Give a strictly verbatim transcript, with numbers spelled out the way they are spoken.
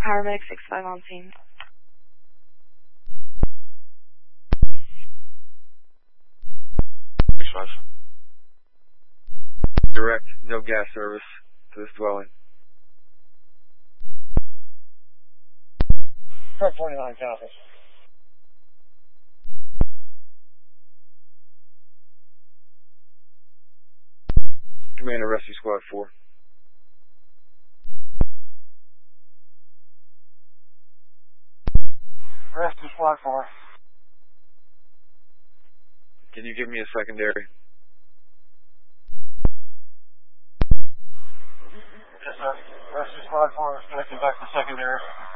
Paramedic six five on scene. six five. Direct, no gas service to this dwelling. Truck twenty-nine, copy. Commander, Rescue Squad four. Rescue Squad four. Can you give me a secondary? Yes, sir. Rescue Squad four is connecting back to secondary.